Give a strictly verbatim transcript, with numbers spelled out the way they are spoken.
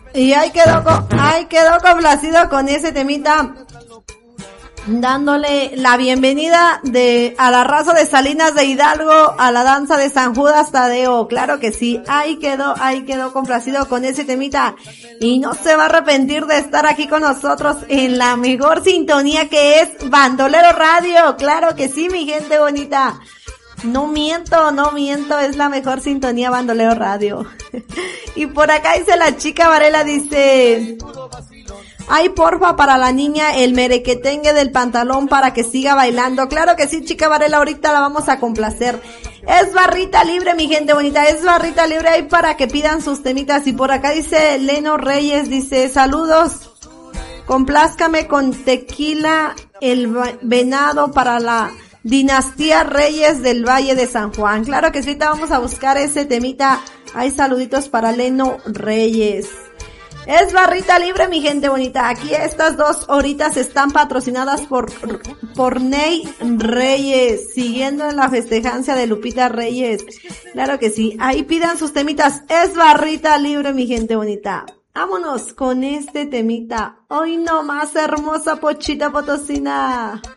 Y ahí quedó, ahí quedó complacido con ese temita, dándole la bienvenida de a la raza de Salinas de Hidalgo a la danza de San Judas Tadeo. Claro que sí, ahí quedó, ahí quedó complacido con ese temita y no se va a arrepentir de estar aquí con nosotros en la mejor sintonía que es Bandolero Radio. Claro que sí, mi gente bonita. No miento, no miento, es la mejor sintonía Bandolero Radio. Y por acá dice la chica Varela, dice: ay, porfa, para la niña el merequetengue del pantalón para que siga bailando. Claro que sí, chica Varela, ahorita la vamos a complacer. Es barrita libre, mi gente bonita, es barrita libre ahí para que pidan sus temitas. Y por acá dice Leno Reyes, dice: saludos, complázcame con Tequila el Venado para la Dinastía Reyes del Valle de San Juan. Claro que sí, ahorita vamos a buscar ese temita. Hay saluditos para Leno Reyes. Es barrita libre, mi gente bonita. Aquí estas dos horitas están patrocinadas por, por Ney Reyes, siguiendo en la festejancia de Lupita Reyes. Claro que sí, ahí pidan sus temitas. Es barrita libre, mi gente bonita. Vámonos con este temita. Hoy no más, hermosa Pochita Potosina.